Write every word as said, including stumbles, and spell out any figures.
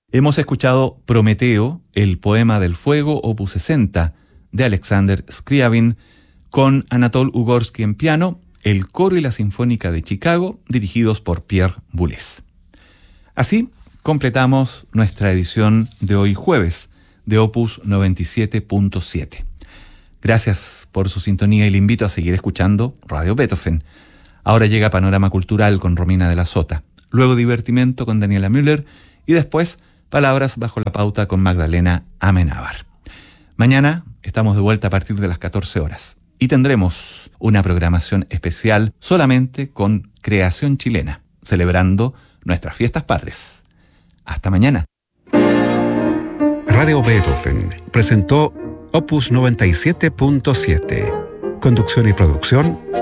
Hemos escuchado Prometeo, el poema del fuego, opus sesenta, de Alexander Scriabin, con Anatol Ugorsky en piano, el coro y la Sinfónica de Chicago, dirigidos por Pierre Boulez. Así completamos nuestra edición de hoy jueves, de Opus noventa y siete punto siete. Gracias por su sintonía y le invito a seguir escuchando Radio Beethoven. Ahora llega Panorama Cultural con Romina de la Sota, luego Divertimento con Daniela Müller y después Palabras bajo la pauta con Magdalena Amenábar. Mañana estamos de vuelta a partir de las catorce horas y tendremos una programación especial solamente con creación chilena, celebrando nuestras fiestas patrias. Hasta mañana. Radio Beethoven presentó Opus noventa y siete punto siete. Conducción y producción,